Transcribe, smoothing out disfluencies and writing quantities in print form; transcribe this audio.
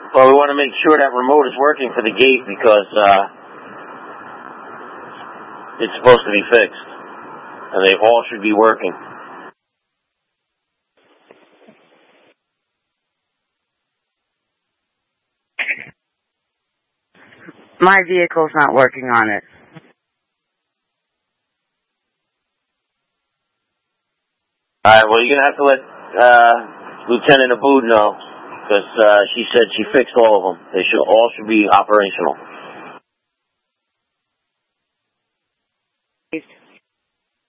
Well, we want to make sure that remote is working for the gate because it's supposed to be fixed. And they all should be working. My vehicle's not working on it. Alright, well, you're going to have to let Lieutenant Abood know, because she said she fixed all of them. All should be operational.